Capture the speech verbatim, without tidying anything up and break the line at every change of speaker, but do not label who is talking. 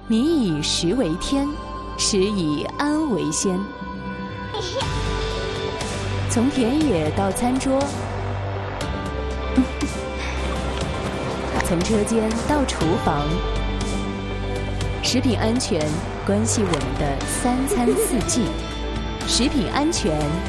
民以食为天，食以安为先。从田野到餐桌，从车间到厨房，食品安全关系我们的三餐四季。食品安全